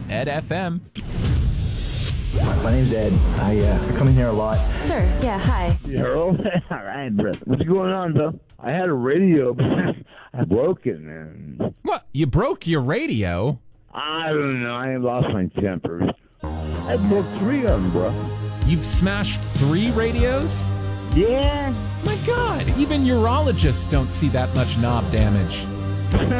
Ed FM. My name's Ed. I come in here a lot. Sure, yeah, hi. Harold? All right, brother. What's going on, bro? I had a radio, but I broke it, man. What? You broke your radio? I don't know. I lost my temper. I broke 3 of them, bro. You've smashed 3 radios? Yeah. My God, even urologists don't see that much knob damage.